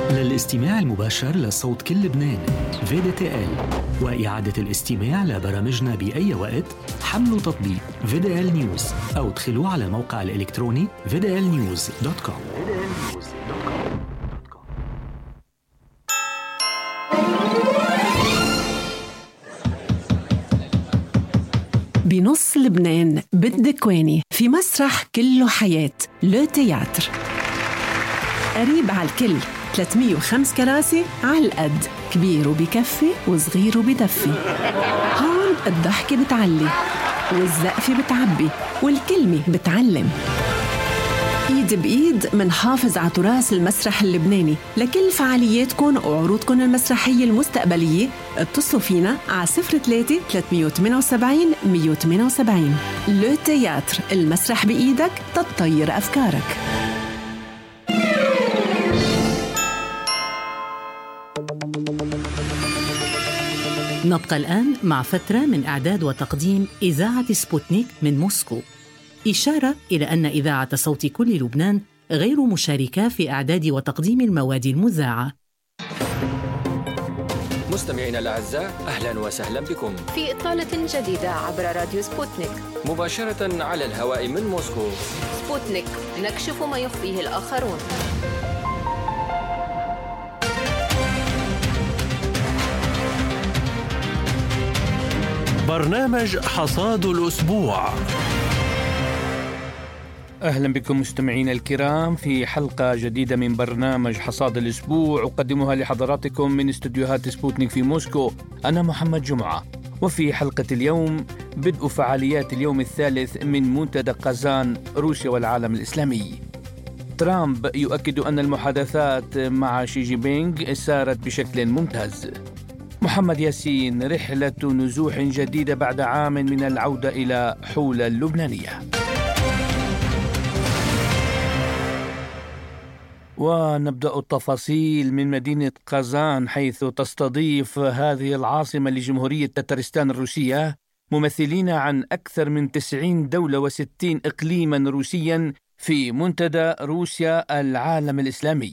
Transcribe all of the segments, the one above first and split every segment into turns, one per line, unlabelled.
للاستماع المباشر لصوت كل لبنان VDTL وإعادة الاستماع لبرامجنا بأي وقت، حملوا تطبيق VDL News أو ادخلوا على الموقع الإلكتروني vdlnews.com.
بنص لبنان بالدكواني في مسرح كله حياة لو تياتر، قريب على الكل، 305 كراسي على القد، كبير وبكفي وصغير وبدفي. هون الضحكة بتعلي والزقفة بتعبي والكلمة بتعلم. ايد بايد منحافظ على تراث المسرح اللبناني. لكل فعالياتكم وعروضكم المسرحية المستقبلية اتصلوا فينا على 03 378 178. لو تياتر، المسرح بإيدك تطير أفكارك.
نبقى الآن مع فترة من إعداد وتقديم إذاعة سبوتنيك من موسكو. إشارة إلى أن إذاعة صوت كل لبنان غير مشاركة في إعداد وتقديم المواد المذاعة.
مستمعينا الأعزاء، أهلا وسهلا بكم
في إطلالة جديدة عبر راديو سبوتنيك
مباشرة على الهواء من موسكو.
سبوتنيك، نكشف ما يخفيه الآخرون.
برنامج حصاد الأسبوع.
أهلا بكم مستمعين الكرام في حلقة جديدة من برنامج حصاد الأسبوع، أقدمها لحضراتكم من استديوهات سبوتنيك في موسكو. أنا محمد جمعة، وفي حلقة اليوم بدء فعاليات اليوم الثالث من منتدى قازان روسيا والعالم الإسلامي. ترامب يؤكد أن المحادثات مع شي جي بينغ سارت بشكل ممتاز. محمد ياسين، رحلة نزوح جديدة بعد عام من العودة إلى حول اللبنانية. ونبدأ التفاصيل من مدينة قازان، حيث تستضيف هذه العاصمة لجمهورية تترستان الروسية ممثلين عن أكثر من 90 دولة و60 إقليما روسيا في منتدى روسيا العالم الإسلامي.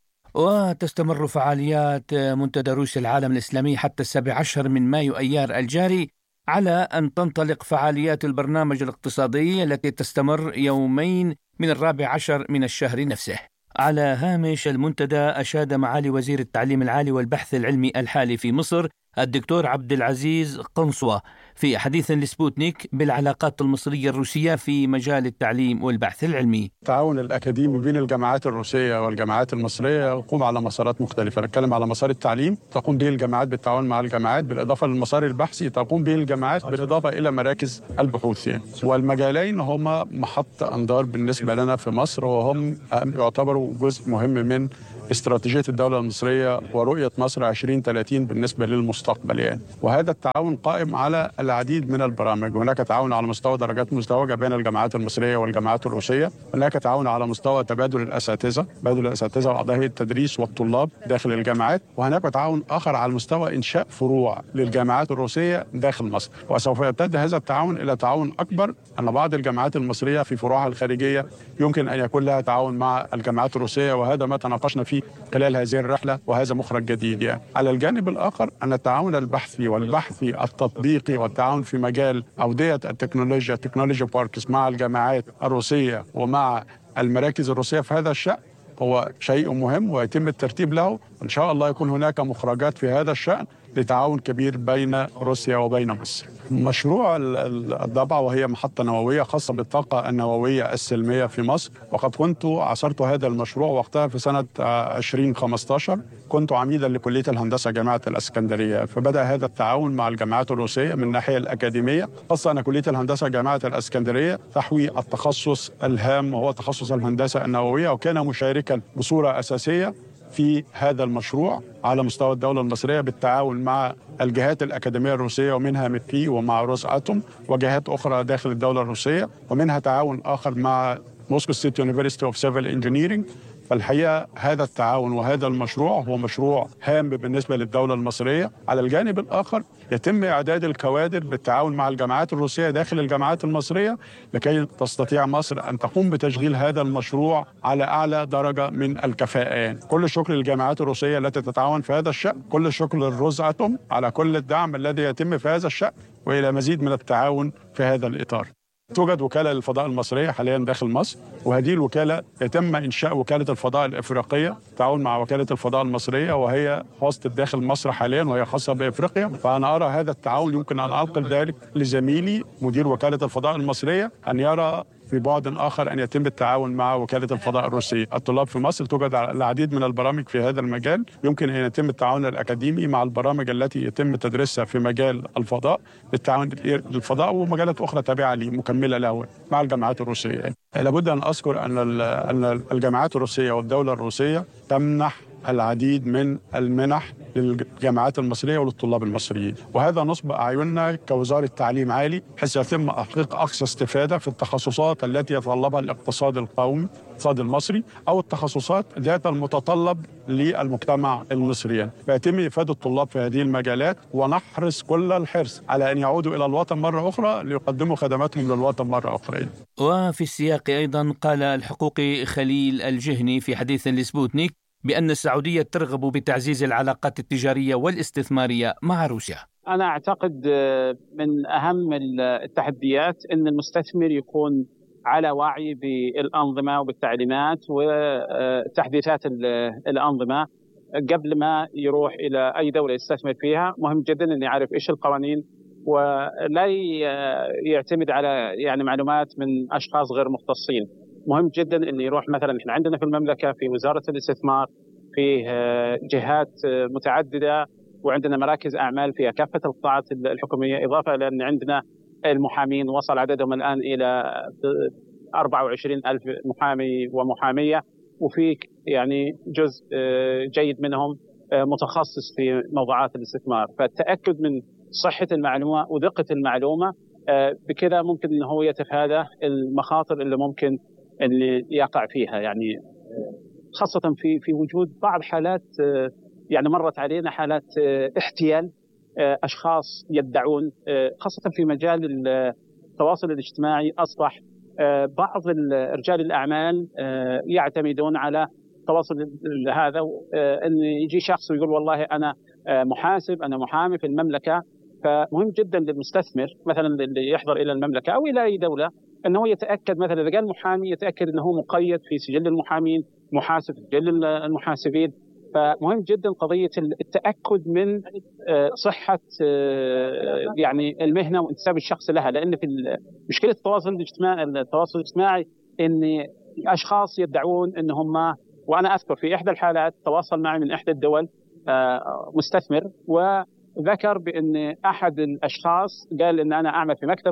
وتستمر فعاليات منتدى روسيا العالم الإسلامي حتى 17 من مايو أيار الجاري، على أن تنطلق فعاليات البرنامج الاقتصادي التي تستمر يومين من 14 من الشهر نفسه. على هامش المنتدى أشاد معالي وزير التعليم العالي والبحث العلمي الحالي في مصر الدكتور عبد العزيز قنصوة في حديث لسبوتنيك بالعلاقات المصرية الروسية في مجال التعليم والبحث العلمي.
التعاون الأكاديمي بين الجامعات الروسية والجامعات المصرية يقوم على مسارات مختلفة. نتكلم على مسار التعليم، تقوم به الجامعات بالتعاون مع الجامعات، بالإضافة للمسار البحثي تقوم به الجامعات بالإضافة إلى مراكز البحوث. والمجالين هما محط أنظار بالنسبة لنا في مصر، وهم يعتبروا جزء مهم من استراتيجية الدولة المصرية ورؤية مصر 2030 بالنسبة للمستقبل. وهذا التعاون قائم على العديد من البرامج. هناك تعاون على مستوى درجات مزدوجة بين الجامعات المصرية والجامعات الروسية، هناك تعاون على مستوى تبادل الأساتذة وأعضاء التدريس والطلاب داخل الجامعات، وهناك تعاون آخر على مستوى إنشاء فروع للجامعات الروسية داخل مصر. وسوف يمتد هذا التعاون إلى تعاون أكبر، أن بعض الجامعات المصرية في فروعها الخارجية يمكن أن يكون لها تعاون مع الجامعات الروسية، وهذا ما تناقشنا فيه خلال هذه الرحلة، وهذا مخرج جديد. على الجانب الآخر أن التعاون البحثي والبحثي التطبيقي والتعاون في مجال أودية التكنولوجيا تكنولوجي باركس مع الجامعات الروسية ومع المراكز الروسية في هذا الشأن هو شيء مهم، ويتم الترتيب له، وإن شاء الله يكون هناك مخرجات في هذا الشأن لتعاون كبير بين روسيا وبين مصر. مشروع الضبع، وهي محطة نووية خاصة بالطاقة النووية السلمية في مصر، وقد كنت عاصرت هذا المشروع وقتها في سنة 2015. كنت عميدا لكلية الهندسة جامعة الإسكندرية، فبدأ هذا التعاون مع الجامعات الروسية من الناحية الأكاديمية، خاصة أن كلية الهندسة جامعة الإسكندرية تحوي التخصص الهام وهو تخصص الهندسة النووية، وكان مشاركا بصورة أساسية في هذا المشروع على مستوى الدولة المصرية بالتعاون مع الجهات الأكاديمية الروسية، ومنها ميتي ومع روس أتوم وجهات أخرى داخل الدولة الروسية، ومنها تعاون آخر مع موسكو ستيت يونيفرسيتي أوف سيفل إنجينيرينج فالحقيقة هذا التعاون وهذا المشروع هو مشروع هام بالنسبة للدولة المصرية. على الجانب الآخر يتم إعداد الكوادر بالتعاون مع الجامعات الروسية داخل الجامعات المصرية لكي تستطيع مصر أن تقوم بتشغيل هذا المشروع على أعلى درجة من الكفاءة. كل الشكر للجامعات الروسية التي تتعاون في هذا الشأن، كل الشكر للروزاتوم على كل الدعم الذي يتم في هذا الشأن، وإلى مزيد من التعاون في هذا الإطار. توجد وكالة للفضاء المصرية حاليا داخل مصر، وهذه الوكالة يتم إنشاء وكالة الفضاء الإفريقية تعاون مع وكالة الفضاء المصرية، وهي خاصة داخل مصر حاليا وهي خاصة بإفريقيا. فأنا أرى هذا التعاون يمكن أن أنقل ذلك لزميلي مدير وكالة الفضاء المصرية أن يرى في بعد آخر أن يتم التعاون مع وكالة الفضاء الروسية. الطلاب في مصر توجد العديد من البرامج في هذا المجال، يمكن أن يتم التعاون الأكاديمي مع البرامج التي يتم تدريسها في مجال الفضاء بالتعاون للفضاء ومجالات أخرى تابعة مكملة له مع الجامعات الروسية. لابد أن أذكر أن الجامعات الروسية والدولة الروسية تمنح العديد من المنح للجامعات المصرية وللطلاب المصريين، وهذا نصب أعيننا كوزارة تعليم عالي حيث يتم تحقيق أقصى استفادة في التخصصات التي يتطلبها الاقتصاد القومي الاقتصاد المصري أو التخصصات ذات المتطلب للمجتمع المصري، فيتم إفادة الطلاب في هذه المجالات ونحرص كل الحرص على أن يعودوا إلى الوطن مرة أخرى ليقدموا خدماتهم للوطن مرة أخرى.
وفي السياق أيضا قال الحقوقي خليل الجهني في حديث لسبوتنيك بأن السعودية ترغب بتعزيز العلاقات التجارية والاستثمارية مع روسيا.
أنا أعتقد من أهم التحديات أن المستثمر يكون على وعي بالأنظمة وبالتعليمات وتحديثات الأنظمة قبل ما يروح إلى أي دولة يستثمر فيها. مهم جدا أن يعرف إيش القوانين ولا يعتمد على معلومات من أشخاص غير مختصين. مهم جدا أن يروح مثلا إحنا عندنا في المملكة في وزارة الاستثمار فيه جهات متعددة وعندنا مراكز أعمال فيها كافة القطاعات الحكومية، إضافة إلى أن عندنا المحامين وصل عددهم الآن إلى 24,000 محامي ومحامية، وفي جزء جيد منهم متخصص في موضوعات الاستثمار. فالتأكد من صحة المعلومة ودقة المعلومة بكذا ممكن أنه هو يتفادى المخاطر اللي ممكن اللي يقع فيها، خاصة في وجود بعض حالات مرت علينا حالات احتيال أشخاص يدعون، خاصة في مجال التواصل الاجتماعي أصبح بعض رجال الأعمال يعتمدون على التواصل هذا، أن يجي شخص ويقول والله أنا محاسب أنا محامي في المملكة. فمهم جدا للمستثمر مثلا اللي يحضر إلى المملكة أو إلى أي دولة أنه يتأكد مثلا إذا قال محامي يتأكد أنه مقيد في سجل المحامين، محاسب في سجل المحاسبين. فمهم جدا قضية التأكد من صحة المهنة وانتساب الشخص لها، لأن في مشكلة التواصل الاجتماعي أن أشخاص يدعون أن هم، وأنا أذكر في إحدى الحالات تواصل معي من إحدى الدول مستثمر وذكر بأن أحد الأشخاص قال أن أنا أعمل في مكتب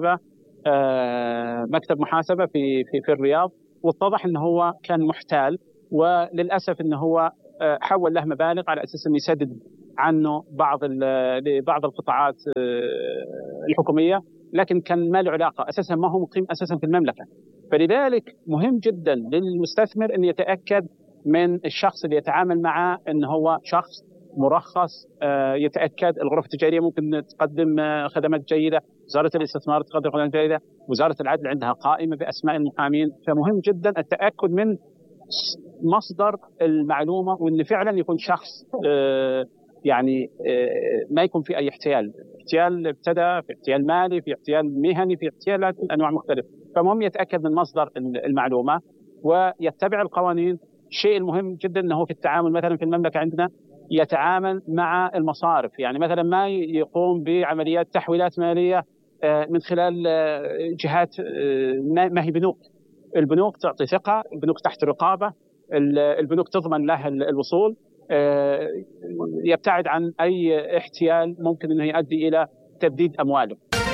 محاسبة في الرياض، واتضح أنه هو كان محتال، وللأسف أنه هو حول له مبالغ على أساس أن يسدد عنه لبعض القطاعات الحكومية، لكن كان ما له علاقة أساسا، ما هو مقيم أساسا في المملكة. فلذلك مهم جدا للمستثمر أن يتأكد من الشخص اللي يتعامل معه أنه هو شخص مرخص، يتأكد الغرف التجارية ممكن تقدم خدمات جيدة، وزارة الاستثمار تقدم خدمات جيدة، وزارة العدل عندها قائمة بأسماء المحامين. فمهم جدا التأكد من مصدر المعلومة، وأن فعلا يكون شخص ما يكون في أي احتيال ابتدى في احتيال مالي، في احتيال مهني، في احتيالات أنواع مختلفة. فمهم يتأكد من مصدر المعلومة ويتبع القوانين. الشيء المهم جدا أنه في التعامل مثلا في المملكة عندنا يتعامل مع المصارف، مثلا ما يقوم بعمليات تحويلات مالية من خلال جهات ما هي بنوك. البنوك تعطي ثقة، البنوك تحت رقابة، البنوك تضمن له الوصول، يبتعد عن أي احتيال ممكن أنه يؤدي إلى تبديد أمواله.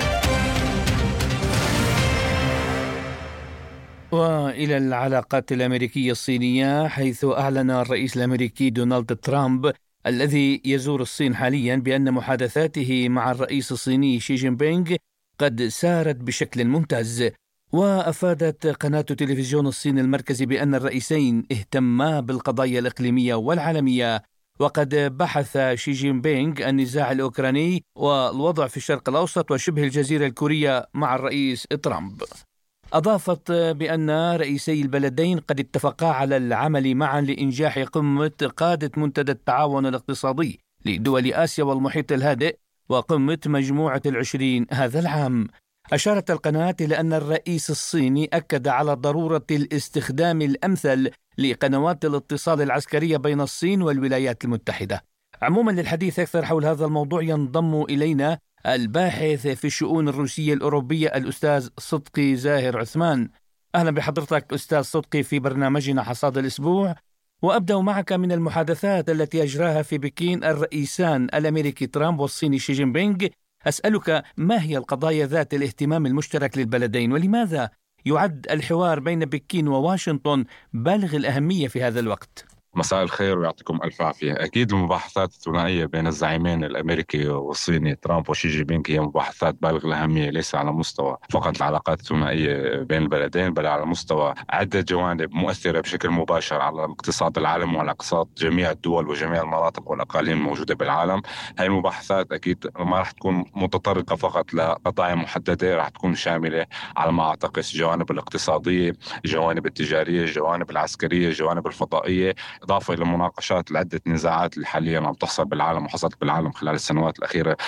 وإلى العلاقات الأمريكية الصينية، حيث أعلن الرئيس الأمريكي دونالد ترامب الذي يزور الصين حاليا بأن محادثاته مع الرئيس الصيني شي جين بينغ قد سارت بشكل ممتاز. وأفادت قناة تلفزيون الصين المركزي بأن الرئيسين اهتما بالقضايا الإقليمية والعالمية، وقد بحث شي جين بينغ النزاع الأوكراني والوضع في الشرق الأوسط وشبه الجزيرة الكورية مع الرئيس ترامب. أضافت بأن رئيسي البلدين قد اتفقا على العمل معا لإنجاح قمة قادة منتدى التعاون الاقتصادي لدول آسيا والمحيط الهادئ وقمة مجموعة 20 هذا العام. أشارت القناة إلى أن الرئيس الصيني أكد على ضرورة الاستخدام الأمثل لقنوات الاتصال العسكرية بين الصين والولايات المتحدة. عموما للحديث أكثر حول هذا الموضوع ينضم إلينا الباحث في الشؤون الروسية الأوروبية الأستاذ صدقي زاهر عثمان. أهلا بحضرتك أستاذ صدقي في برنامجنا حصاد الأسبوع، وأبدأ معك من المحادثات التي أجراها في بكين الرئيسان الأمريكي ترامب والصيني شي جين بينغ. أسألك ما هي القضايا ذات الاهتمام المشترك للبلدين، ولماذا يعد الحوار بين بكين وواشنطن بالغ الأهمية في هذا الوقت؟
مساء الخير ويعطيكم ألف عافية. أكيد المباحثات الثنائية بين الزعيمين الأمريكي والصيني ترامب وشي جين بينغ هي مباحثات بالغ الأهمية، ليس على مستوى فقط العلاقات الثنائية بين البلدين، بل على مستوى عدة جوانب مؤثرة بشكل مباشر على الاقتصاد العالم وعلى اقتصاد جميع الدول وجميع المناطق والأقاليم الموجودة بالعالم. هاي المباحثات أكيد ما راح تكون متطرقة فقط لقضايا محددة، راح تكون شاملة على ما أعتقد الجوانب الاقتصادية، الجوانب التجارية، الجوانب العسكرية، الجوانب الفضائية، إضافة إلى مناقشات لعدة نزاعات اللي حاليا عم تحصل بالعالم وحصلت بالعالم خلال السنوات الأخيرة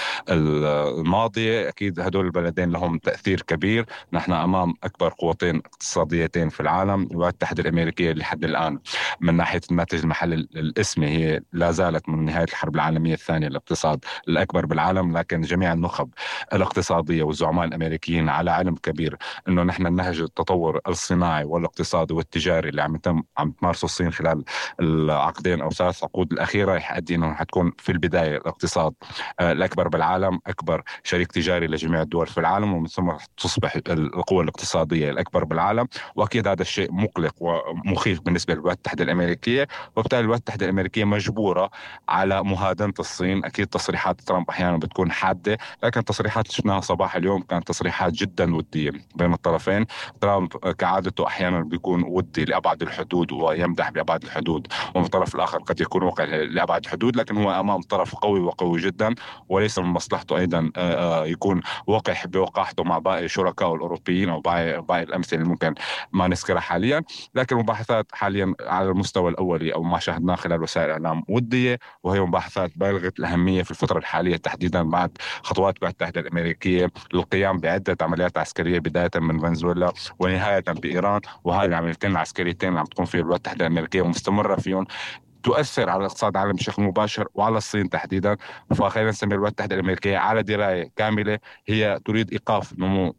الماضية. أكيد هدول البلدين لهم تأثير كبير. نحن أمام أكبر قوتين اقتصاديتين في العالم، الولايات المتحدة الأمريكية لحد الآن من ناحية الناتج المحلي الاسمي هي لا زالت من نهاية الحرب العالمية الثانية الاقتصاد الأكبر بالعالم، لكن جميع النخب الاقتصادية والزعماء الأمريكيين على علم كبير إنه نحن نهج التطور الصناعي والاقتصادي والتجاري اللي عم تمارسه الصين خلال العقدين أو 3 عقود الأخيرة رح يؤدي أنه حتكون في البداية الاقتصاد الأكبر بالعالم، أكبر شريك تجاري لجميع الدول في العالم، ومن ثم تصبح القوة الاقتصادية الأكبر بالعالم. وأكيد هذا الشيء مقلق ومخيف بالنسبة للولايات المتحدة الأمريكية، وبالتالي الولايات المتحدة الأمريكية مجبورة على مهادنة الصين. أكيد تصريحات ترامب أحيانا بتكون حادة، لكن تصريحات اللي شفناها صباح اليوم كانت تصريحات جدا ودية بين الطرفين. ترامب كعادته أحيانا بيكون ودي لأبعد الحدود ويمدح بأبعد الحدود، ومن الطرف الآخر قد يكون واقع لأبعد الحدود، لكن هو أمام طرف قوي وقوي جدا، وليس من مصلحته أيضا يكون وقح بوقاحته مع باقي شركائه الأوروبيين أو باقي الأمثلة اللي ممكن ما نذكرها حاليا. لكن المباحثات حاليا على المستوى الأولي أو ما شاهدناه خلال وسائل الإعلام ودية، وهي مباحثات بالغة الأهمية في الفترة الحالية تحديدا بعد خطوات الولايات المتحدة الأمريكية للقيام بعدة عمليات عسكرية بداية من فنزويلا ونهاية بإيران. وهذه العمليتين العسكريتين اللي عم تكون فيها الولايات المتحدة الأمريكية ومستمرة فيهم تؤثر على الاقتصاد العالمي بشكل مباشر وعلى الصين تحديدا. فخلينا نسمي الولايات المتحدة الأمريكية على دراية كاملة، هي تريد إيقاف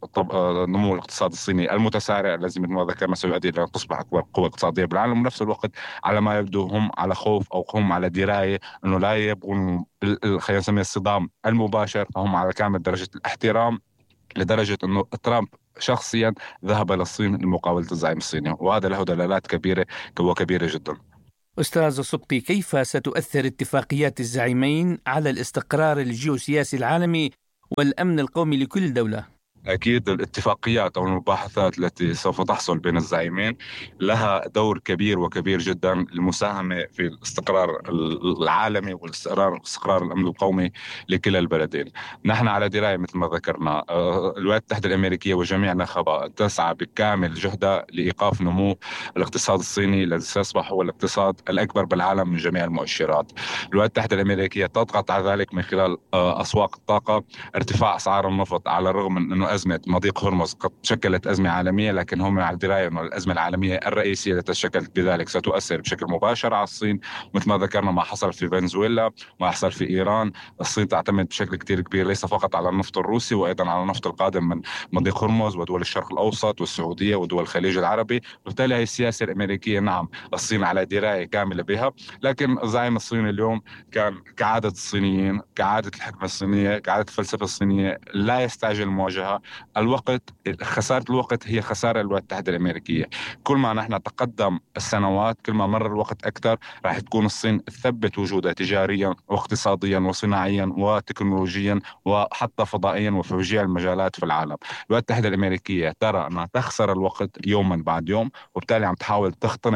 نمو الاقتصاد الصيني المتسارع الذي مثل ما ذكرنا سيؤدي إلى أن تصبح أكبر قوة اقتصادية بالعالم. وبنفس الوقت على ما يبدو هم على خوف أو هم على دراية أنه لا يبغون خلينا نسميه الصدام المباشر، فهم على كامل درجة الاحترام لدرجة أنه ترامب شخصيا ذهب للصين لمقاولة الزعيم الصيني، وهذا له دلالات كبيرة جدا.
أستاذ صدقي، كيف ستؤثر اتفاقيات الزعيمين على الاستقرار الجيوسياسي العالمي والأمن القومي لكل دولة؟
أكيد الاتفاقيات أو المباحثات التي سوف تحصل بين الزعيمين لها دور كبير وكبير جدا للمساهمة في الاستقرار العالمي والاستقرار الأمن القومي لكلا البلدين. نحن على دراية مثل ما ذكرنا الولايات المتحدة الأمريكية وجميع نخبة تسعى بكامل جهدها لإيقاف نمو الاقتصاد الصيني الذي سيصبح هو الاقتصاد الأكبر بالعالم من جميع المؤشرات. الولايات المتحدة الأمريكية تضغط على ذلك من خلال أسواق الطاقة، ارتفاع أسعار النفط على الرغم من أنه أزمة مضيق هرمز قد شكلت أزمة عالمية، لكن هم على دراية أن الأزمة العالمية الرئيسية التي تشكلت بذلك ستؤثر بشكل مباشر على الصين. مثل ما ذكرنا ما حصل في فنزويلا، ما حصل في إيران، الصين تعتمد بشكل كتير كبير ليس فقط على النفط الروسي وأيضا على النفط القادم من مضيق هرمز ودول الشرق الأوسط والسعودية ودول الخليج العربي. بالتالي هي السياسة الأمريكية نعم الصين على دراية كاملة بها، لكن الزعيم الصيني اليوم كان كعادة الصينيين، كعادة الحكمة الصينية، كعادة الفلسفة الصينية لا يستعجل المواجهة، خسارة الوقت هي خسارة الولايات المتحدة الأمريكية. كل ما نحن تقدم السنوات كل ما مر الوقت أكثر راح تكون الصين تثبت وجودها تجاريا واقتصاديا وصناعيا وتكنولوجيا وحتى فضائيا وفي جميع المجالات في العالم. الولايات المتحدة الأمريكية ترى أنها تخسر الوقت يوما بعد يوم، وبالتالي عم تحاول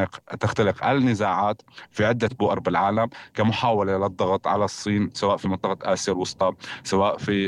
تختلق النزاعات في عدة بؤر بالعالم كمحاولة للضغط على الصين، سواء في منطقة آسيا الوسطى، سواء في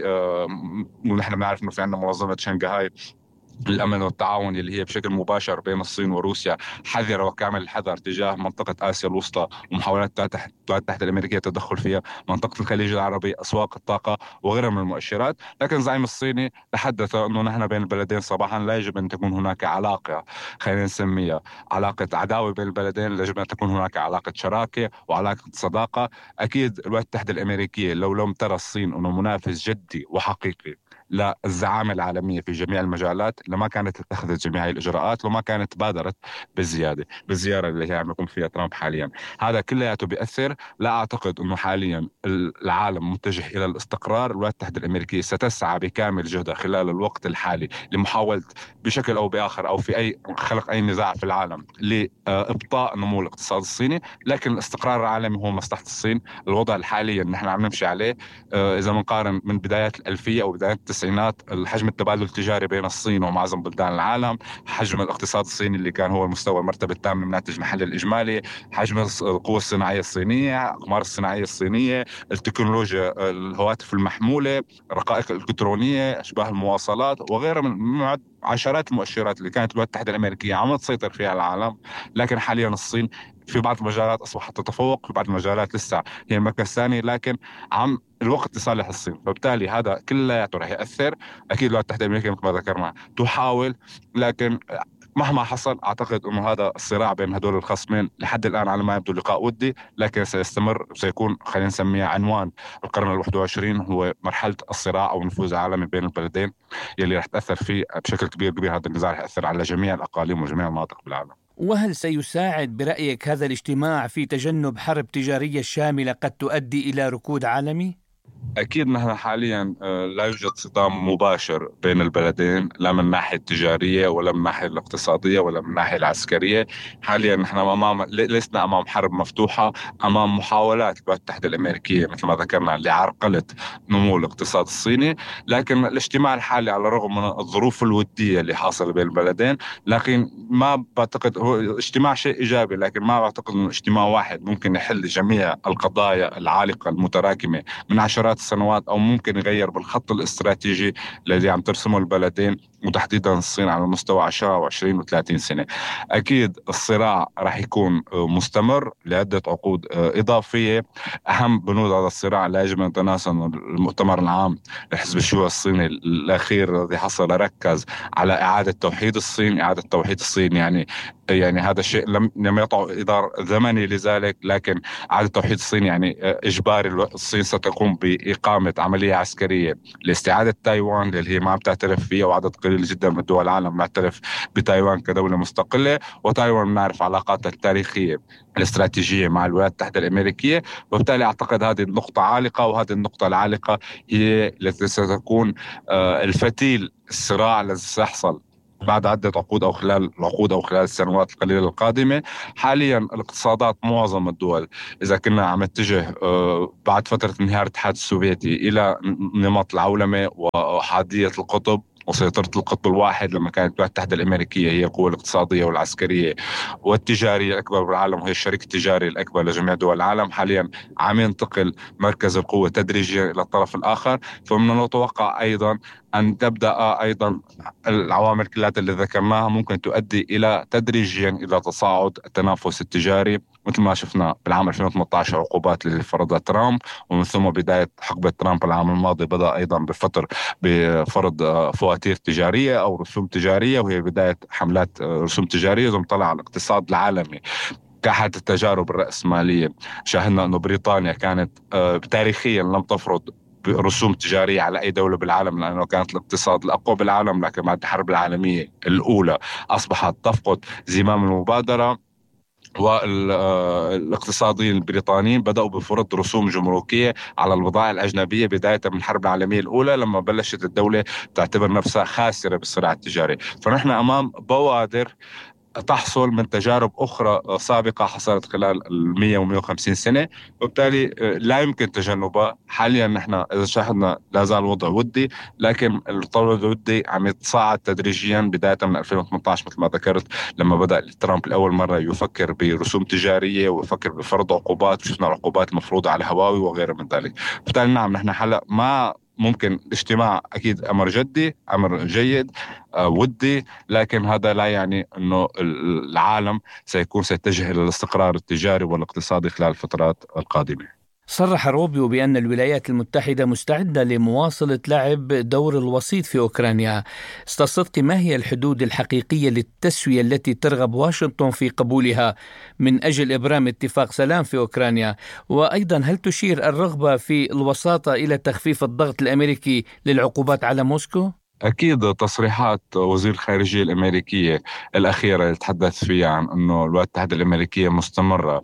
ونحن بنعرف أنه في عندنا منظمة شنغهاي الأمن والتعاون اللي هي بشكل مباشر بين الصين وروسيا، حذرة وكامل الحذر تجاه منطقة آسيا الوسطى ومحاولات الولايات المتحدة الأمريكية التدخل فيها، منطقة الخليج العربي، أسواق الطاقة وغيرها من المؤشرات. لكن الزعيم الصيني تحدث أنه نحن بين البلدين صباحا لا يجب أن تكون هناك علاقة، خلينا نسميها علاقة عداوة بين البلدين، يجب أن تكون هناك علاقة شراكة وعلاقة صداقة. أكيد الولايات المتحدة الأمريكية لو لم ترى الصين أنه منافس جدي وحقيقي للزعامة العالمية في جميع المجالات لما كانت اتخذت جميع الإجراءات وما كانت بادرت بالزيارة اللي هي عم يقوم فيها ترامب حاليا. هذا كلياته بيأثر. لا أعتقد أنه حاليا العالم متجه إلى الاستقرار. الولايات المتحدة الأمريكية ستسعى بكامل جهدها خلال الوقت الحالي لمحاولة بشكل أو بآخر أو في خلق أي نزاع في العالم لإبطاء نمو الاقتصاد الصيني، لكن الاستقرار العالمي هو مصلحة الصين. الوضع الحالي اللي نحن عم نمشي عليه إذا منقارن من بدايات الألفية أو بدايات التسعينات، الحجم التبادل التجاري بين الصين ومعظم بلدان العالم، حجم الاقتصاد الصيني اللي كان هو المستوى المرتبة الثامنة من الناتج المحلي الإجمالي، حجم القوة الصناعية الصينية، الأقمار الصناعية الصينية، التكنولوجيا، الهواتف المحمولة، الرقائق الإلكترونية، أشباه المواصلات وغيرها من عشرات المؤشرات اللي كانت الولايات المتحدة الأمريكية عم تسيطر فيها العالم. لكن حاليا الصين في بعض المجالات أصبحت تتفوق، في بعض المجالات لسه هي المركز الثاني، لكن الوقت لصالح الصين. فبالتالي هذا كلياته راح يأثر. أكيد الولايات المتحدة الأمريكية مثل ما ذكرنا تحاول، لكن مهما حصل أعتقد أنه هذا الصراع بين هدول الخصمين لحد الآن على ما يبدو لقاء ودي، لكن سيستمر وسيكون خلينا نسميها عنوان القرن ال21 هو مرحلة الصراع أو النفوذ العالمي بين البلدين يلي راح تأثر فيه بشكل كبير. هذا النزاع راح يأثر على جميع الأقاليم وجميع المناطق بالعالم.
وهل سيساعد برأيك هذا الاجتماع في تجنب حرب تجارية شاملة قد تؤدي إلى ركود عالمي؟
أكيد نحن حاليا لا يوجد صدام مباشر بين البلدين، لا من الناحية التجارية ولا من الناحية الاقتصادية ولا من الناحية العسكرية. حاليا نحن لسنا أمام حرب مفتوحة، أمام محاولات الولايات المتحدة الأمريكية مثل ما ذكرنا لعرقلة نمو الاقتصاد الصيني. لكن الاجتماع الحالي على الرغم من الظروف الودية اللي حاصلة بين البلدين، لكن ما بعتقد هو اجتماع شيء إيجابي، لكن ما بعتقد أنه اجتماع واحد ممكن يحل جميع القضايا العالقة المتراكمة من عشرات السنوات، أو ممكن يغير بالخط الاستراتيجي الذي عم ترسمه البلدين وتحديدا الصين على مستوى 10 و20 و30 سنة. أكيد الصراع راح يكون مستمر لعدة عقود إضافية. أهم بنود هذا الصراع لا يجب أن نتناسى المؤتمر العام لحزب الشيوعي الصيني الأخير الذي حصل ركز على إعادة توحيد الصين. إعادة توحيد الصين يعني هذا الشيء لم يطع إطار زمني لذلك، لكن إعادة توحيد الصين يعني إجباري. الصين ستقوم بإقامة عملية عسكرية لاستعادة تايوان اللي هي ما عم تعترف فيها، وعدد قليل جدا من دول العالم معترف بتايوان كدولة مستقلة. وتايوان بنعرف علاقاتها التاريخية الاستراتيجية مع الولايات المتحدة الأمريكية، وبالتالي أعتقد هذه النقطة عالقة، وهذه النقطة العالقة هي التي ستكون الفتيل الصراع الذي سيحصل بعد عدة عقود أو خلال السنوات القليلة القادمة. حاليا الاقتصادات معظم الدول إذا كنا عم نتجه بعد فترة انهيار الاتحاد السوفيتي إلى نمط العولمة وحادية القطب وسيطرة القطب الواحد، لما كانت الولايات المتحدة الأمريكية هي القوة الاقتصادية والعسكرية والتجارية الأكبر بالعالم وهي الشريك التجاري الأكبر لجميع دول العالم، حاليا عم ينتقل مركز القوة تدريجيا إلى الطرف الآخر. فمن المتوقع أيضا أن تبدأ أيضا العوامل كلها اللي ذكرناها ممكن تؤدي إلى تدريجيا إلى تصاعد التنافس التجاري، مثل ما شفنا بالعام 2018 عقوبات اللي فرضها ترامب، ومن ثم بداية حقبة ترامب العام الماضي بدأ أيضا بفرض فواتير تجارية أو رسوم تجارية، وهي بداية حملات رسوم تجارية ثم طلع على الاقتصاد العالمي. كأحد التجارب الرأسمالية شاهدنا أنه بريطانيا كانت تاريخيا لم تفرض رسوم تجارية على أي دولة بالعالم لأنه كانت الاقتصاد الأقوى بالعالم، لكن بعد الحرب العالمية الأولى أصبحت تفقد زمام المبادرة. والاقتصاديين البريطانيين بدأوا بفرض رسوم جمركية على البضائع الأجنبية بداية من الحرب العالمية الأولى، لما بلشت الدولة تعتبر نفسها خاسرة بالصراع التجاري. فنحن أمام بوادر تحصل من تجارب أخرى سابقة حصلت خلال 100 و150 سنة، وبالتالي لا يمكن تجنبها. حاليا نحن إذا شاهدنا لا زال الوضع ودي، لكن الوضع الودي عم يتصاعد تدريجيا بداية من 2018 مثل ما ذكرت، لما بدأ ترامب لأول مرة يفكر برسوم تجارية ويفكر بفرض عقوبات، وشفنا العقوبات المفروضة على هواوي وغيرها من ذلك. بالتالي نعم نحن هلا ما ممكن الاجتماع أكيد أمر جدي، أمر جيد ودي، لكن هذا لا يعني أنه العالم سيتجه إلى الاستقرار التجاري والاقتصادي خلال الفترات القادمة.
صرح روبيو بأن الولايات المتحدة مستعدة لمواصلة لعب دور الوسيط في أوكرانيا. أستاذ صدقي، ما هي الحدود الحقيقية للتسوية التي ترغب واشنطن في قبولها من أجل إبرام اتفاق سلام في أوكرانيا؟ وأيضا هل تشير الرغبة في الوساطة إلى تخفيف الضغط الأمريكي للعقوبات على موسكو؟
أكيد تصريحات وزير الخارجية الأمريكية الأخيرة اللي تحدث فيها عن أنه الولايات المتحدة الأمريكية مستمرة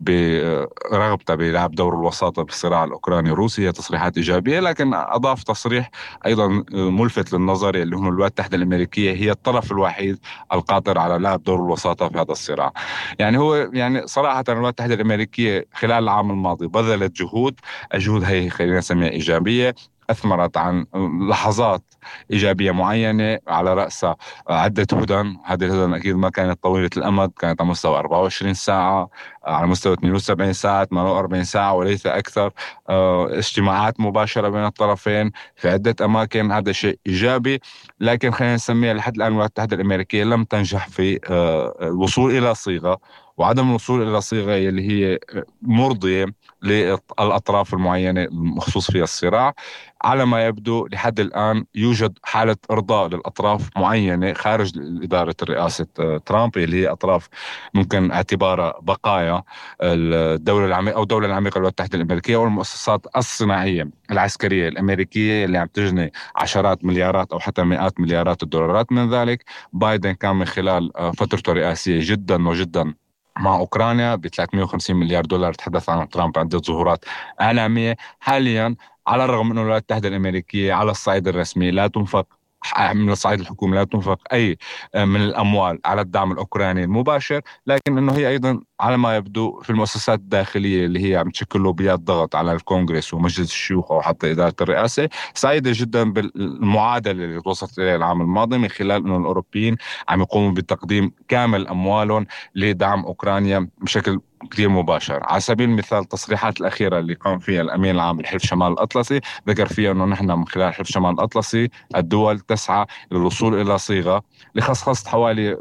برغبتها بلعب دور الوساطة بالصراع الأوكراني الروسي هي تصريحات إيجابية، لكن أضاف تصريح أيضا ملفت للنظر اللي هم الولايات المتحدة الأمريكية هي الطرف الوحيد القادر على لعب دور الوساطة في هذا الصراع. يعني هو يعني صراحة الولايات المتحدة الأمريكية خلال العام الماضي بذلت الجهود هي خلينا نسميها إيجابية، أثمرت عن لحظات إيجابية معينة على رأسها عدة هدن. هذه الهدن أكيد ما كانت طويلة الأمد، كانت على مستوى 24 ساعة، على مستوى 72 ساعة، 48 ساعة وليس أكثر. اجتماعات مباشرة بين الطرفين في عدة أماكن، هذا شيء إيجابي. لكن خلينا نسميها لحد الآن الولايات المتحدة الأمريكية لم تنجح في الوصول إلى صيغة، وعدم الوصول إلى صيغة اللي هي مرضية للأطراف المعينة المخصوص فيها الصراع. على ما يبدو لحد الآن يوجد حالة إرضاء للأطراف معينة خارج إدارة رئاسة ترامب، اللي هي أطراف ممكن اعتبارها بقايا الدولة العميقة أو الدولة العميقة للولايات المتحدة الأمريكية والمؤسسات الصناعية العسكرية الأمريكية اللي عم تجني عشرات مليارات أو حتى مئات مليارات الدولارات من ذلك. بايدن كان من خلال فترته الرئاسية جدا وجدا مع أوكرانيا ب 350 مليار دولار تحدث عنه ترامب عدة ظهورات إعلامية. حاليا على الرغم من أن الولايات المتحدة الأمريكية على الصعيد الرسمي لا تنفق من الصعيد الحكومي لا تنفق أي من الأموال على الدعم الأوكراني المباشر، لكن أنه هي أيضا على ما يبدو في المؤسسات الداخلية اللي هي عم تشكل لوبيات ضغط على الكونغرس ومجلس الشيوخ أو حتى إدارة الرئاسة سعيدة جدا بالمعادلة اللي وصلت إليها العام الماضي، من خلال أنه الأوروبيين عم يقوموا بتقديم كامل أموالهم لدعم أوكرانيا بشكل كثير مباشر. على سبيل المثال التصريحات الأخيرة اللي قام فيها الأمين العام لحلف شمال الأطلسي ذكر فيها أنه نحن من خلال حلف شمال الأطلسي الدول تسعى للوصول إلى صيغة لخصخصة حوالي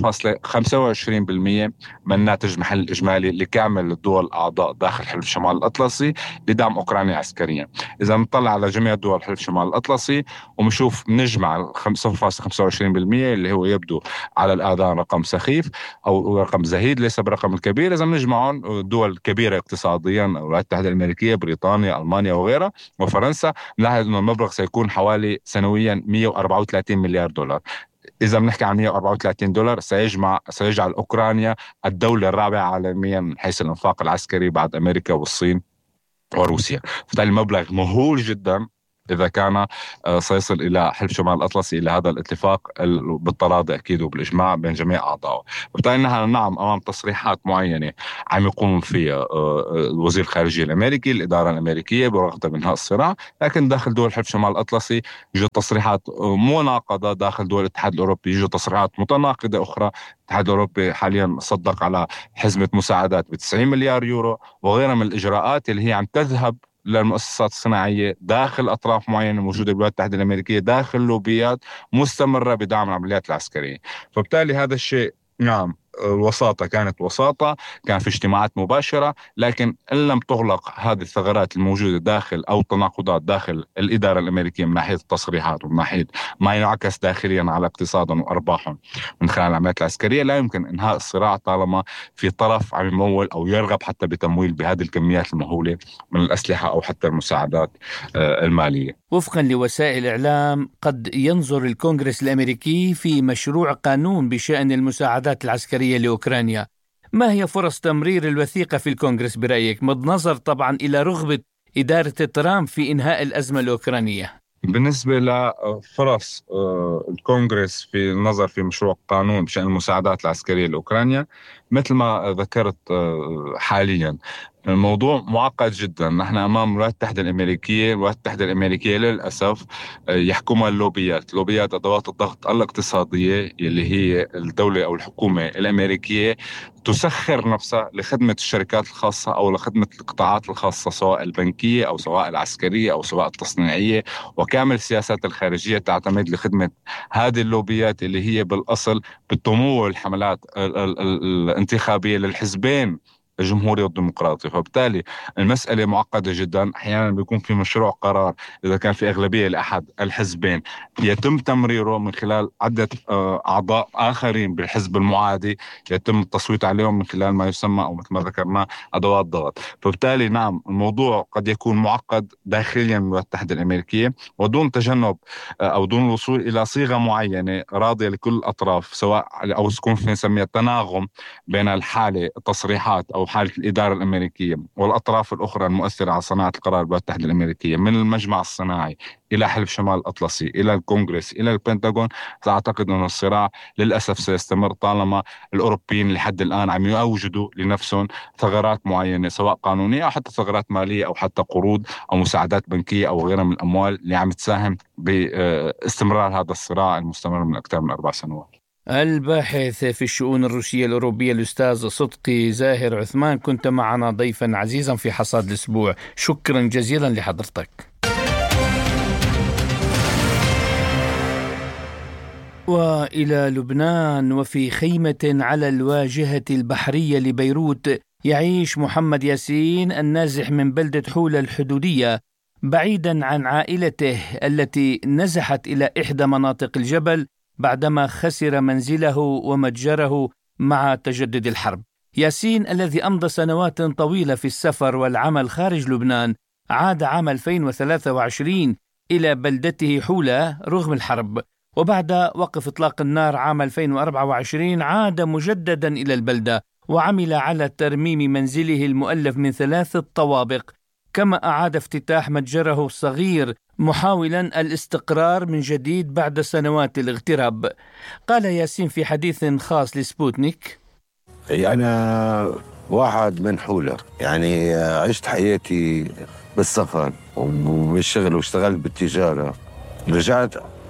0.25% من الناتج المحلي الإجمالي لكامل الدول الأعضاء داخل حلف شمال الأطلسي لدعم أوكرانيا عسكريا. إذا نطلع على جميع دول حلف شمال الأطلسي ونشوف نجمع 0.25% اللي هو يبدو على الآذان رقم سخيف أو رقم زهيد ليس برقم الكبير، إذا نجمع دول كبيرة اقتصاديا الولايات المتحدة الأمريكية، بريطانيا، ألمانيا وغيرها وفرنسا، نلاحظ أن المبلغ سيكون حوالي سنويا 134 مليار دولار. إذا بنحكي عن 134 دولار سيجعل أوكرانيا الدولة الرابعة عالميا من حيث الإنفاق العسكري بعد أمريكا والصين وروسيا. فبالتالي المبلغ مهول جدا إذا كان سيصل إلى حلف شمال الأطلسي إلى هذا الاتفاق بالتراضي أكيد وبالإجماع بين جميع أعضائه. بالتالي نحن نعم أمام تصريحات معينة عم يقوم فيها الوزير الخارجية الأمريكي الإدارة الأمريكية برغبة بإنهاء الصراع، لكن داخل دول حلف شمال الأطلسي يوجد تصريحات مناقضة، داخل دول الاتحاد الأوروبي يوجد تصريحات متناقضة أخرى. الاتحاد الأوروبي حاليا صدق على حزمة مساعدات ب90 مليار يورو وغيرها من الإجراءات اللي هي عم تذهب للمؤسسات الصناعية داخل أطراف معينة موجودة بالولايات المتحدة الأمريكية داخل لوبيات مستمرة بدعم العمليات العسكرية. فبالتالي هذا الشيء نعم الوساطة كانت وساطة، كان في اجتماعات مباشرة، لكن إن لم تغلق هذه الثغرات الموجودة داخل أو التناقضات داخل الإدارة الأمريكية من ناحية التصريحات ومن ناحية ما ينعكس داخليا على اقتصادهم وأرباحهم من خلال العمليات العسكرية، لا يمكن إنهاء الصراع طالما في طرف عم يمول أو يرغب حتى بتمويل بهذه الكميات المهولة من الأسلحة أو حتى المساعدات المالية.
وفقا لوسائل إعلام قد ينظر الكونغرس الأمريكي في مشروع قانون بشأن المساعدات العسكرية لأوكرانيا. ما هي فرص تمرير الوثيقة في الكونغرس برأيك، بالنظر طبعا إلى رغبة إدارة ترامب في إنهاء الأزمة الأوكرانية؟
بالنسبة لفرص الكونغرس في النظر في مشروع قانون بشأن المساعدات العسكرية لأوكرانيا، مثل ما ذكرت حاليا الموضوع معقد جدا. نحن أمام الولايات المتحدة الأمريكية. الولايات المتحدة الأمريكية للأسف يحكمها اللوبيات أدوات الضغط الاقتصادية اللي هي الدولة أو الحكومة الأمريكية تسخر نفسها لخدمة الشركات الخاصة أو لخدمة القطاعات الخاصة، سواء البنكية أو سواء العسكرية أو سواء التصنيعية، وكامل السياسات الخارجية تعتمد لخدمة هذه اللوبيات اللي هي بالأصل بتمول الحملات الانتخابية للحزبين الجمهوري والديمقراطي. فبالتالي المسألة معقدة جدا. أحيانا بيكون في مشروع قرار إذا كان في أغلبية لأحد الحزبين يتم تمريره من خلال عدة أعضاء آخرين بالحزب المعادي، يتم التصويت عليهم من خلال ما يسمى أو مثل ما ذكرنا أدوات ضغط. فبالتالي نعم الموضوع قد يكون معقد داخليا من الولايات المتحدة الأمريكية، ودون تجنب أو دون الوصول إلى صيغة معينة راضية لكل الأطراف، سواء أو تكون في نسميها تناغم بين الحالة التصريحات أو حالة الإدارة الأمريكية والأطراف الأخرى المؤثرة على صناعة القرار بالولايات المتحدة الأمريكية، من المجمع الصناعي إلى حلف شمال الأطلسي إلى الكونغرس إلى البنتاغون. أعتقد أن الصراع للأسف سيستمر طالما الأوروبيين لحد الآن عم يوجدوا لنفسهم ثغرات معينة، سواء قانونية أو حتى ثغرات مالية أو حتى قروض أو مساعدات بنكية أو غيرها من الأموال اللي عم تساهم باستمرار هذا الصراع المستمر من أكثر من 4 سنوات.
الباحث في الشؤون الروسية الأوروبية الأستاذ صدقي زاهر عثمان، كنت معنا ضيفا عزيزا في حصاد الأسبوع. شكرا جزيلا لحضرتك. وإلى لبنان، وفي خيمة على الواجهة البحرية لبيروت يعيش محمد ياسين النازح من بلدة حولة الحدودية بعيدا عن عائلته التي نزحت إلى إحدى مناطق الجبل بعدما خسر منزله ومتجره مع تجدد الحرب. ياسين الذي أمضى سنوات طويلة في السفر والعمل خارج لبنان عاد عام 2023 إلى بلدته حولة رغم الحرب، وبعد وقف إطلاق النار عام 2024 عاد مجددا إلى البلدة وعمل على ترميم منزله المؤلف من 3 طوابق، كما أعاد افتتاح متجره الصغير محاولا الاستقرار من جديد بعد سنوات الاغتراب. قال ياسين في حديث خاص لسبوتنيك:
أنا واحد من حولة، يعني عشت حياتي بالسفر وبالشغل واشتغلت بالتجارة. رجعت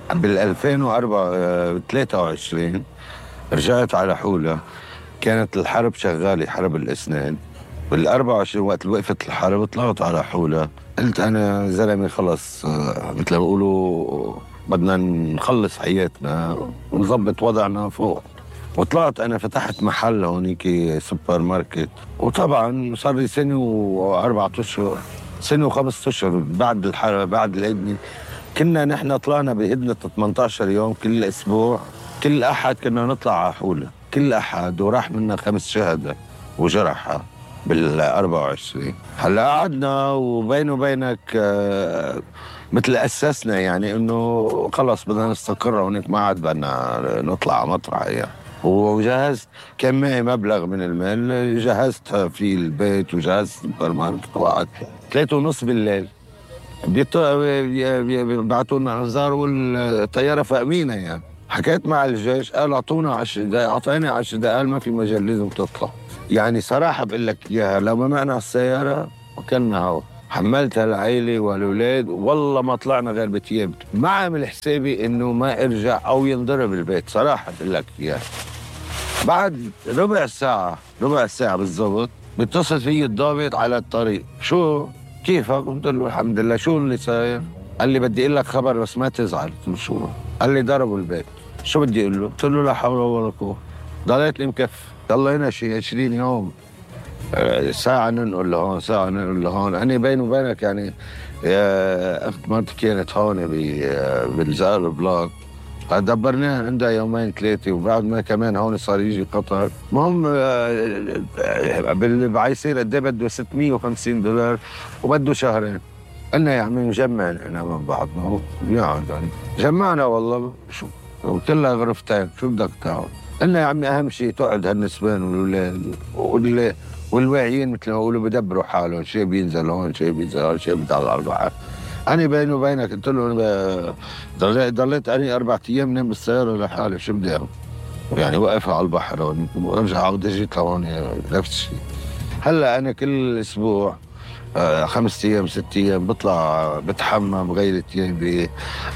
بال2023 رجعت على حولة، كانت الحرب شغالة، حرب الإسناد. بال24 وقت اللي وقفت الحرب طلعت على حولة، قلت أنا زلمي خلص، مثل ما بيقولوا بدنا نخلص حياتنا ونظبط وضعنا فوق. وطلعت أنا فتحت محل هونيك سوبر ماركت، وطبعا صار لي 1 و4 أشهر، 1 و5 أشهر بعد الحرب بعد الهدنة. كنا نحن طلعنا بهدنة 18 يوم كل أسبوع، كل أحد كنا نطلع على حولة كل أحد، وراح منا 5 شهداء وجرحها بال24. هلا قعدنا وبينه وبينك مثل أسسنا، يعني إنه خلص بدنا نستقر هونيك، ما عاد بدنا نطلع مطرح يعني. وجهزت، كان معي مبلغ من المال جهزت في البيت وجهزت سوبر ماركت. وقعدت 3:30 بالليل بيبعتوا لنا انذار والطياره فاقمينا يعني. حكيت مع الجيش، قال اعطونا 10 دقائق، اعطيني 10 دقائق، قال ما في مجال لازم تطلع. يعني صراحه بقول لك اياها، لو ما معنا السياره وكلنا هوا، حملتها العائله والأولاد، والله ما طلعنا غير بتياب. ما عامل حسابي انه ما ارجع او ينضرب البيت، صراحه بقول لك اياها. بعد ربع ساعه بالضبط بيتصل فيي الضابط على الطريق: شو كيفك؟ قلت له الحمد لله. شو اللي صاير؟ قال لي بدي اقول لك خبر بس ما تزعل. قلت له شو؟ قال لي ضربوا البيت. شو بدي اقول له؟ قلت له لا حول ولا قوه. ضليت لي مكفي، ضلينا شي 20 يوم، ساعه ننقل لهون ساعه ننقل لهون. انا بيني وبينك يعني اخت مرتي كانت هون بالزقر البلاط، دبرناها عندها 2-3 يوم، وبعد ما كمان هون صار يجي قطر. المهم بالعيسير قد ايه بده $650 وبده شهرين. قلنا يا عمي نجمع احنا من بعضنا يعني جمعنا والله. شو كلها غرفتين، شو بدك تعمل؟ قلنا يا عمي أهم شيء تقعد هالنسبان والواعيين مثل ما بقولوا بدبروا حالهم، شيء بينزل هون شيء بينزل هون شيء بيطلع على الأرض. أنا بيني وبينك قلت له ضليت أنا 4 أيام نام بالسيارة لحالي، شو بدي أعمل؟ يعني وقفها على البحر ورجع عودة جيت لهون نفس الشيء. هلا أنا كل أسبوع 5 أيام 6 أيام بطلع بتحمم بغير ثيابي،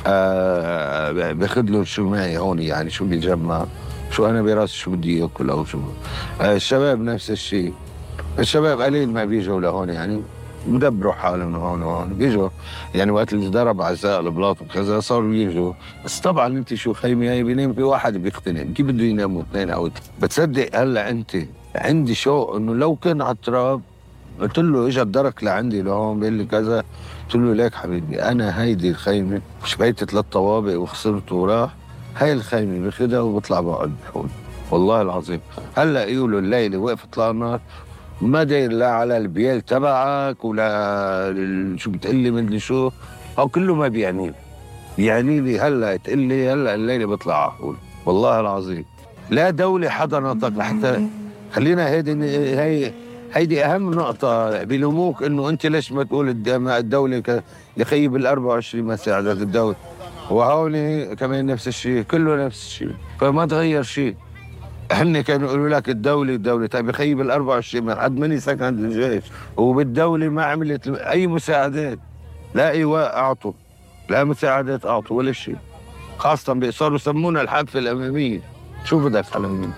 باخذ لهم شو معي هون، يعني شو بيجمع، شو أنا براسي شو بدي أكل أو شو. الشباب نفس الشيء، الشباب قليل ما بيجوا لهون، يعني مدبروا حالهم هون وهون بيجوا، يعني وقت اللي ضرب عزاء البلاط وكذا صاروا يجوا. بس طبعا انت شو خيمه هي بينام في واحد بيختنق، كيف بده يناموا 2 أو 3؟ بتصدق هلا انت عندي شوق انه لو كان على التراب، قلت له اجى الدرك لعندي لهون بيقول لي كذا، قلت له ليك حبيبي انا هيدي الخيمه شبيت 3 طوابق وخسرت وراح، هاي الخيمه باخذها وبطلع بقعد بحول والله العظيم. هلا يقولوا الليله وقف طلع النار ما داير لا على البيال تبعك ولا شو بتقلي مدري شو، او كله ما بيعني لي هلا تقلي هلا الليله بطلع احول والله العظيم. لا دولة حضنتك لحتى خلينا هيدي اهم نقطة بيلوموك انه انت ليش ما تقول الدولة يخيب ال 24 ما ساعدت الدولة، وهون كمان نفس الشيء كله نفس الشيء، فما تغير شيء. هن كانوا يقولوا لك الدولة طيب يخيب ال 24 من حد مني سكن الجيش، وبالدولة ما عملت أي مساعدات، لا إيواء أعطوا لا مساعدات أعطوا ولا شيء، خاصة صاروا يسمونا الحافة الأمامية. شو بدك على مين؟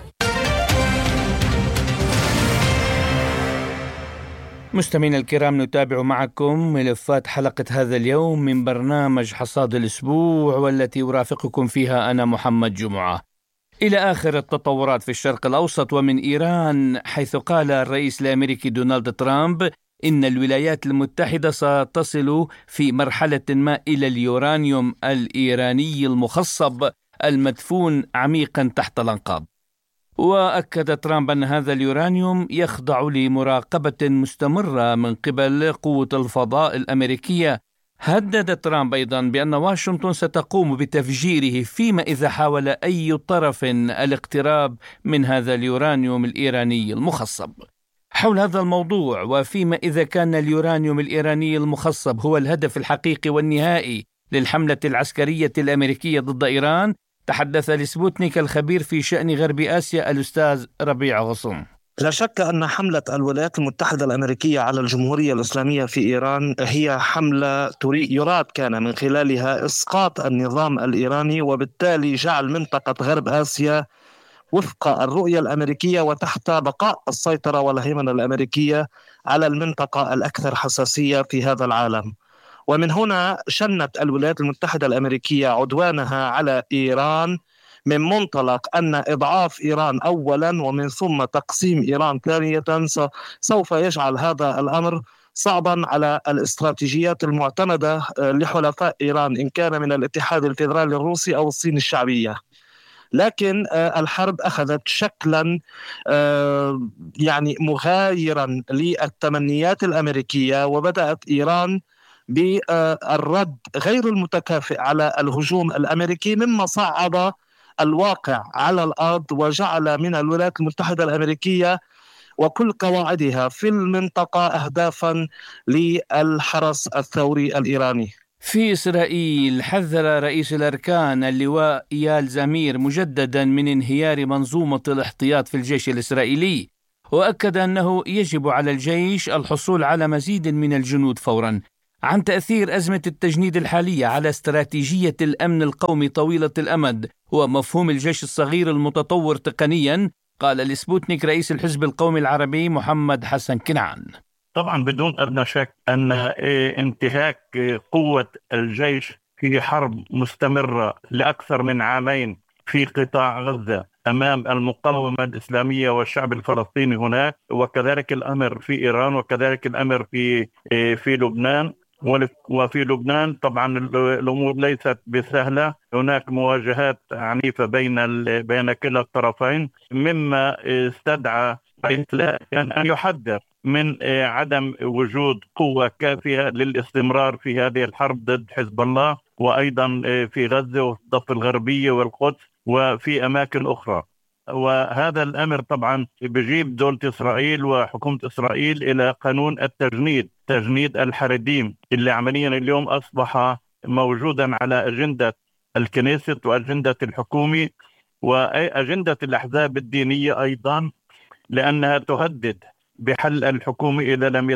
مستمعينا الكرام، نتابع معكم ملفات حلقة هذا اليوم من برنامج حصاد الأسبوع، والتي أرافقكم فيها أنا محمد جمعة. إلى آخر التطورات في الشرق الأوسط ومن إيران، حيث قال الرئيس الأمريكي دونالد ترامب إن الولايات المتحدة ستصل في مرحلة ما إلى اليورانيوم الإيراني المخصب المدفون عميقا تحت الأنقاض. وأكد ترامب أن هذا اليورانيوم يخضع لمراقبة مستمرة من قبل قوة الفضاء الأمريكية. هدد ترامب أيضا بأن واشنطن ستقوم بتفجيره فيما إذا حاول أي طرف الاقتراب من هذا اليورانيوم الإيراني المخصب. حول هذا الموضوع، وفيما إذا كان اليورانيوم الإيراني المخصب هو الهدف الحقيقي والنهائي للحملة العسكرية الأمريكية ضد إيران، تحدث لسبوتنيك الخبير في شأن غرب آسيا الأستاذ ربيع غصون.
لا شك أن حملة الولايات المتحدة الأمريكية على الجمهورية الإسلامية في إيران هي حملة يراد كان من خلالها إسقاط النظام الإيراني، وبالتالي جعل منطقة غرب آسيا وفق الرؤية الأمريكية وتحت بقاء السيطرة والهيمنة الأمريكية على المنطقة الأكثر حساسية في هذا العالم. ومن هنا شنت الولايات المتحدة الأمريكية عدوانها على إيران من منطلق أن إضعاف إيران أولا ومن ثم تقسيم إيران ثانية سوف يجعل هذا الأمر صعبا على الاستراتيجيات المعتمدة لحلفاء إيران، إن كان من الاتحاد الفيدرالي الروسي أو الصين الشعبية. لكن الحرب أخذت شكلا يعني مغايرا للتمنيات الأمريكية، وبدأت إيران بالرد غير المتكافئ على الهجوم الأمريكي، مما صعد الواقع على الأرض وجعل من الولايات المتحدة الأمريكية وكل قواعدها في المنطقة أهدافا للحرس الثوري الإيراني.
في إسرائيل، حذر رئيس الأركان اللواء إيال زمير مجددا من انهيار منظومة الاحتياط في الجيش الإسرائيلي، وأكد أنه يجب على الجيش الحصول على مزيد من الجنود فورا. عن تأثير أزمة التجنيد الحالية على استراتيجية الأمن القومي طويلة الأمد ومفهوم الجيش الصغير المتطور تقنيا، قال لسبوتنيك رئيس الحزب القومي العربي محمد حسن كنعان.
طبعا بدون أدنى شك أن انتهاك قوة الجيش في حرب مستمرة لأكثر من عامين في قطاع غزة أمام المقاومة الإسلامية والشعب الفلسطيني هناك، وكذلك الأمر في إيران، وكذلك الأمر في لبنان. وفي لبنان طبعا الأمور ليست بسهلة، هناك مواجهات عنيفة بين كلا الطرفين، مما استدعى أن يحذر من عدم وجود قوة كافية للاستمرار في هذه الحرب ضد حزب الله، وأيضا في غزة والضفة الغربية والقدس وفي أماكن أخرى. وهذا الأمر طبعا بيجيب دولة إسرائيل وحكومة إسرائيل إلى قانون التجنيد، تجنيد الحريديم، اللي عمليا اليوم أصبح موجودا على أجندة الكنيسة وأجندة الحكومة وأجندة الأحزاب الدينية أيضا، لأنها تهدد بحل الحكومة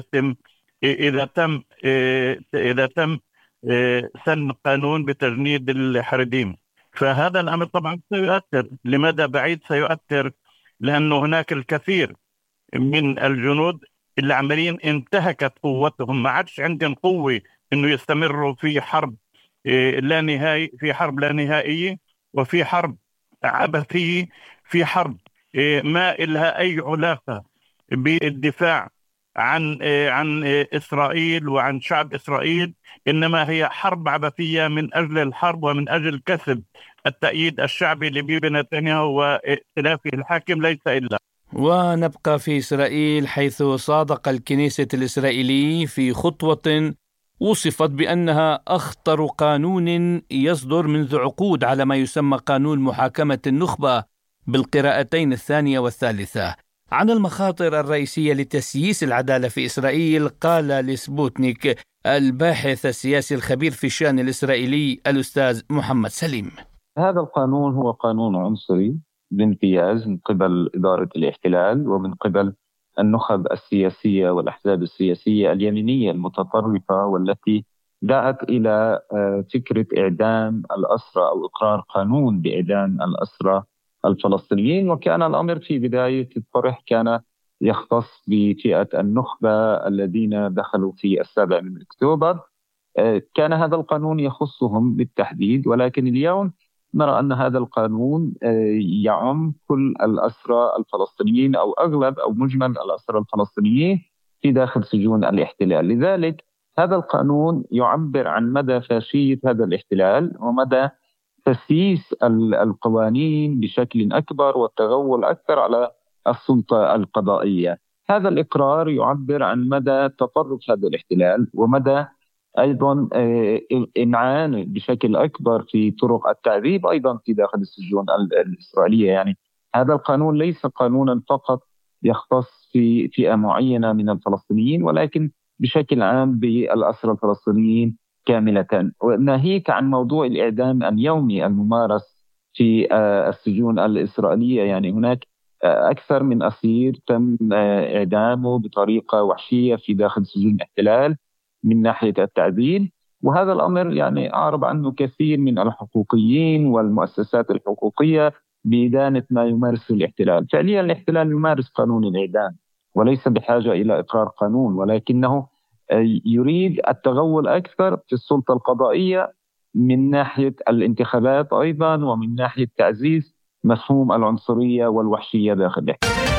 إذا تم سن قانون بتجنيد الحريديم. فهذا الأمر طبعا سيؤثر لمدى بعيد، سيؤثر لأنه هناك الكثير من الجنود اللي عمليا انتهكت قوتهم، ما عادش عندهم قوة إنه يستمروا في حرب لا نهائية، وفي حرب عبثية، في حرب ما إلها أي علاقة بالدفاع عن إسرائيل وعن شعب إسرائيل، إنما هي حرب عبثية من أجل الحرب ومن أجل كسب التأييد الشعبي لبيبي نتنياهو وائتلافه الحاكم، ليس إلا.
ونبقى في إسرائيل، حيث صادق الكنيسة الإسرائيلي في خطوة وصفت بأنها أخطر قانون يصدر منذ عقود على ما يسمى قانون محاكمة النخبة بالقراءتين الثانية والثالثة. عن المخاطر الرئيسية لتسييس العدالة في إسرائيل قال لسبوتنيك الباحث السياسي الخبير في الشأن الإسرائيلي الأستاذ محمد سليم.
هذا القانون هو قانون عنصري بامتياز من قبل إدارة الاحتلال ومن قبل النخب السياسية والأحزاب السياسية اليمينية المتطرفة، والتي دعت إلى فكرة إعدام الأسرى أو إقرار قانون بإعدام الأسرى الفلسطينيين. وكان الأمر في بداية الطرح كان يختص بفئة النخبة الذين دخلوا في 7 أكتوبر، كان هذا القانون يخصهم بالتحديد. ولكن اليوم نرى أن هذا القانون يعم كل الأسرى الفلسطينيين أو أغلب أو مجمل الأسرى الفلسطينيين في داخل سجون الاحتلال. لذلك هذا القانون يعبر عن مدى فاشية هذا الاحتلال ومدى تسييس القوانين بشكل أكبر والتغول أكثر على السلطة القضائية. هذا الإقرار يعبر عن مدى تطرف هذا الاحتلال ومدى أيضا إمعان بشكل أكبر في طرق التعذيب أيضا في داخل السجون الإسرائيلية. يعني هذا القانون ليس قانونا فقط يختص في فئة معينة من الفلسطينيين، ولكن بشكل عام بالأسرى الفلسطينيين كاملة. وناهيك عن موضوع الإعدام اليومي الممارس في السجون الإسرائيلية، يعني هناك أكثر من أسير تم إعدامه بطريقة وحشية في داخل سجون الاحتلال من ناحية التعذيب. وهذا الأمر يعني أعرب عنه كثير من الحقوقيين والمؤسسات الحقوقية بإدانة ما يمارسه الاحتلال. فعليا الاحتلال يمارس قانون الإعدام وليس بحاجة إلى إقرار قانون، ولكنه يريد التغول أكثر في السلطة القضائية من ناحية الانتخابات أيضا ومن ناحية تعزيز مفهوم العنصرية والوحشية داخل الاحتلال.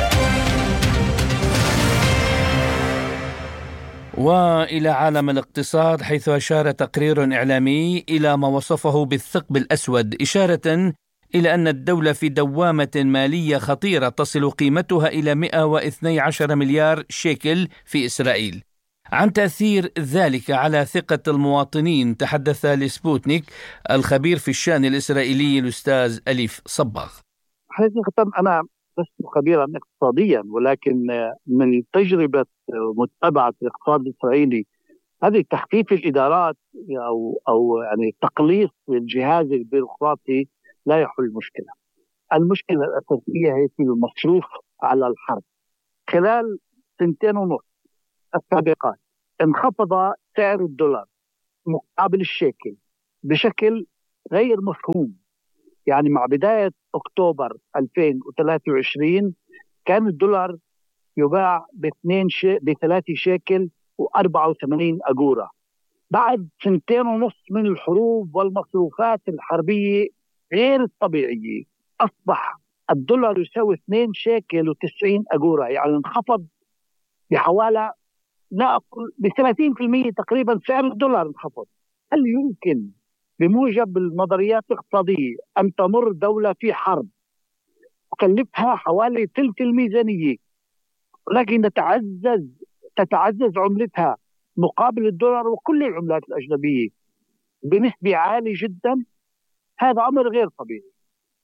وإلى عالم الاقتصاد، حيث أشار تقرير إعلامي إلى ما وصفه بالثقب الأسود، إشارة إلى أن الدولة في دوامة مالية خطيرة تصل قيمتها إلى 112 مليار شيكل في إسرائيل. عن تأثير ذلك على ثقة المواطنين تحدث لسبوتنيك الخبير في الشأن الإسرائيلي الأستاذ أليف صباغ.
أنا لست خبيرا اقتصاديا، ولكن من تجربة متابعة الاقتصاد الإسرائيلي هذه تخفيف الإدارات أو يعني تقليص الجهاز البيروقراطي لا يحل المشكلة. المشكلة الأساسية هي في المصروف على الحرب. خلال 2.5 السابقات انخفض سعر الدولار مقابل الشيكل بشكل غير مفهوم. يعني مع بداية أكتوبر 2023 كان الدولار يباع ب3 شيكل و84 أجورة. بعد 2.5 من الحروب والمصروفات الحربية غير الطبيعية أصبح الدولار يساوي 2 شيكل و90 أجورة، يعني انخفض بحوالي لا أقول ب30% تقريبا. سعر الدولار انخفض. هل يمكن بموجب النظريات الاقتصادية أن تمر دولة في حرب تكلفها حوالي ثلث الميزانية لكن تتعزز عملتها مقابل الدولار وكل العملات الأجنبية بنسبة عالية جدا؟ هذا أمر غير طبيعي.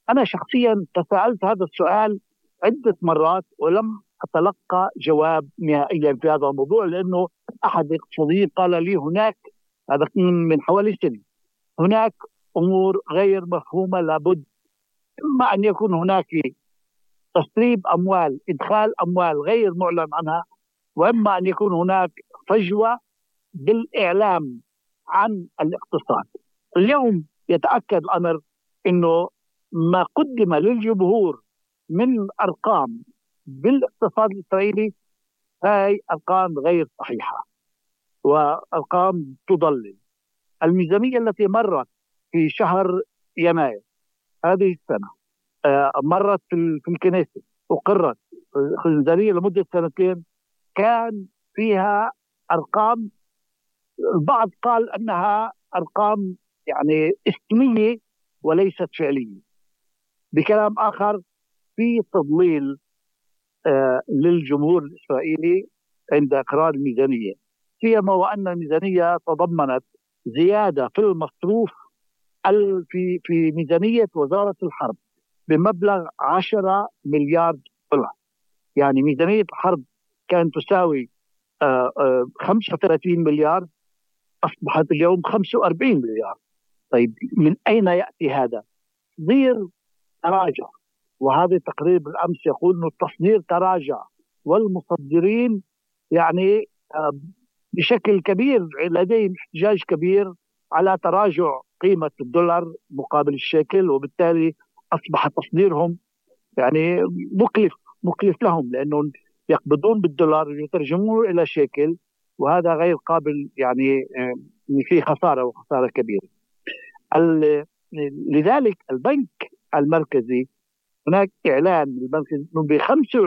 أنا شخصيا تساءلت هذا السؤال عدة مرات ولم أتلقى جواب نهائيا في هذا الموضوع، لأنه أحد الاقتصاديين قال لي هناك، هذا من حوالي سنة، هناك أمور غير مفهومة لابد إما أن يكون هناك تسريب أموال، إدخال أموال غير معلن عنها، وإما أن يكون هناك فجوة بالإعلام عن الاقتصاد. اليوم يتأكد الأمر أنه ما قدم للجمهور من أرقام بالاقتصاد الإسرائيلي هاي أرقام غير صحيحة وأرقام تضلل. الميزانية التي مرت في شهر يناير هذه السنة مرت في الكنيسة وقرت الميزانية لمدة سنتين، كان فيها أرقام البعض قال أنها أرقام يعني اسمية وليست فعلية. بكلام آخر في تضليل للجمهور الإسرائيلي عند إقرار الميزانية، سيما وأن الميزانية تضمنت زيادة في المصروف في ميزانية وزارة الحرب بمبلغ 10 مليار دولار. يعني ميزانية الحرب كانت تساوي 35 مليار، أصبحت اليوم 45 مليار. طيب من أين يأتي هذا؟ تصدير تراجع، وهذا تقرير بالأمس يقول أن التصدير تراجع والمصدرين يعني بشكل كبير لديهم احتجاج كبير على تراجع قيمة الدولار مقابل الشيكل، وبالتالي أصبح تصديرهم يعني مكلف لهم، لأنهم يقبضون بالدولار يترجمون إلى شيكل، وهذا غير قابل يعني في خسارة وخسارة كبيرة. لذلك البنك المركزي هناك إعلان المركزي ب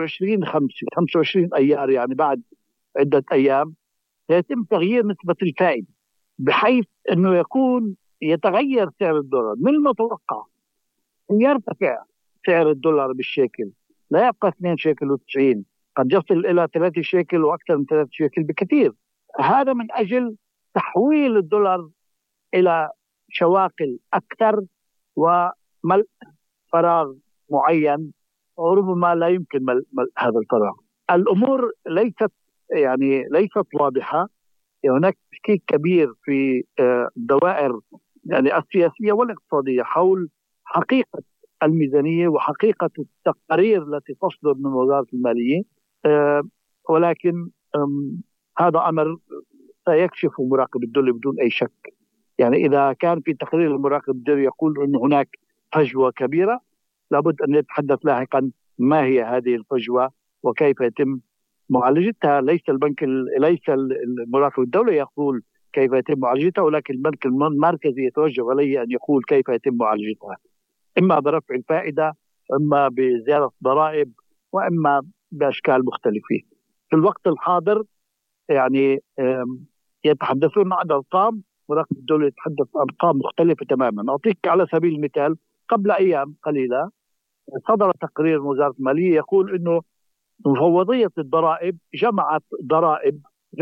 25 أيار، يعني بعد عدة أيام سيتم تغيير نسبة الفائدة بحيث أنه يتغير سعر الدولار. من المتوقع أن يرتفع سعر الدولار بالشيكل، لا يبقى 2 شيكل و90، قد يصل إلى 3 شيكل وأكثر من 3 شيكل بكثير. هذا من أجل تحويل الدولار إلى شواكل أكثر وملء فراغ معين، وربما لا يمكن ملء هذا الفراغ. الأمور ليست واضحة. هناك تشكيك كبير في الدوائر يعني السياسية والاقتصادية حول حقيقة الميزانية وحقيقة التقارير التي تصدر من وزارة المالية، ولكن هذا أمر سيكشف مراقب الدولة بدون أي شك. يعني إذا كان في تقرير المراقب الدولي يقول أن هناك فجوة كبيرة، لابد أن يتحدث لاحقا ما هي هذه الفجوة وكيف يتم معالجتها. ليس المراقب الدولي يقول كيف يتم معالجتها، ولكن البنك المركزي يتوجه عليه أن يقول كيف يتم معالجتها، إما برفع الفائدة، إما بزيادة ضرائب، وإما بأشكال مختلفة. في الوقت الحاضر يعني يتحدثون عن أرقام، مراقب الدولة يتحدث عن أرقام مختلفة تماما. أعطيك على سبيل المثال، قبل أيام قليلة صدر تقرير وزارة المالية يقول إنه مفوضية الضرائب جمعت ضرائب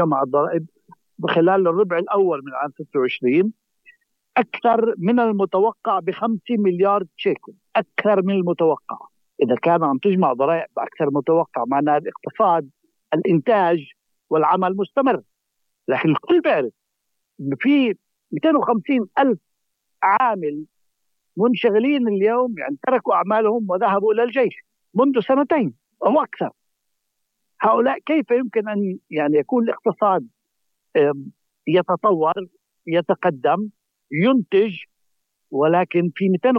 خلال الربع الأول من عام 26 أكثر من المتوقع ب5 مليار شيكل، أكثر من المتوقع. إذا كان عم تجمع ضرائب أكثر متوقع معناه الاقتصاد، الإنتاج والعمل مستمر. لكن الكل بيعرف في 250 ألف عامل منشغلين اليوم، يعني تركوا أعمالهم وذهبوا إلى الجيش منذ 2 أو أكثر. هؤلاء كيف يمكن أن يعني يكون الاقتصاد يتطور، يتقدم، ينتج، ولكن في